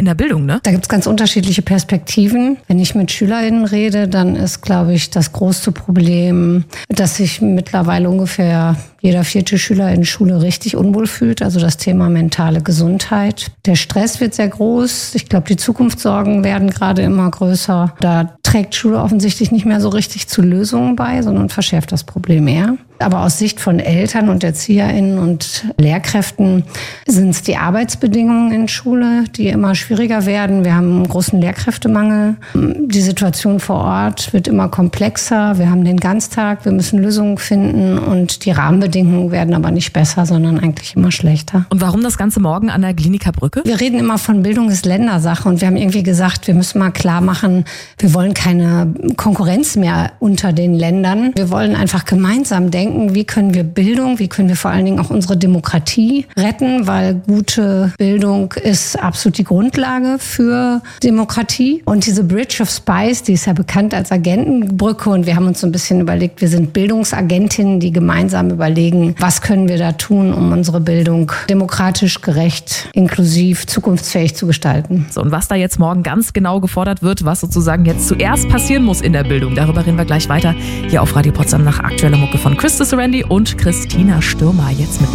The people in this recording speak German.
in der Bildung, ne? Da gibt es ganz unterschiedliche Perspektiven. Wenn ich mit SchülerInnen rede, dann ist, glaube ich, das größte Problem, dass sich mittlerweile ungefähr jeder 4. Schüler in Schule richtig unwohl fühlt. Also das Thema mentale Gesundheit. Der Stress wird sehr groß. Ich glaube, die Zukunftssorgen werden gerade immer größer. Da trägt Schule offensichtlich nicht mehr so richtig zu Lösungen bei, sondern verschärft das Problem eher. Aber aus Sicht von Eltern und ErzieherInnen und Lehrkräften sind es die Arbeitsbedingungen in Schule, die immer schwieriger werden. Wir haben einen großen Lehrkräftemangel. Die Situation vor Ort wird immer komplexer. Wir haben den Ganztag, wir müssen Lösungen finden und die Rahmenbedingungen werden aber nicht besser, sondern eigentlich immer schlechter. Und warum das Ganze morgen an der Kliniker Brücke? Wir reden immer von Bildung ist Ländersache und wir haben irgendwie gesagt, wir müssen mal klar machen, wir wollen keine Konkurrenz mehr unter den Ländern. Wir wollen einfach gemeinsam denken, wie können wir Bildung, wie können wir vor allen Dingen auch unsere Demokratie retten, weil gute Bildung ist absolut die Grundlage für Demokratie. Und diese Bridge of Spies, die ist ja bekannt als Agentenbrücke und wir haben uns so ein bisschen überlegt, wir sind Bildungsagentinnen, die gemeinsam überlegen, was können wir da tun, um unsere Bildung demokratisch, gerecht, inklusiv, zukunftsfähig zu gestalten. So, und was da jetzt morgen ganz genau gefordert wird, was sozusagen jetzt zuerst passieren muss in der Bildung, darüber reden wir gleich weiter hier auf Radio Potsdam nach aktueller Mucke von Christa Sorandi und Christina Stürmer. Jetzt mit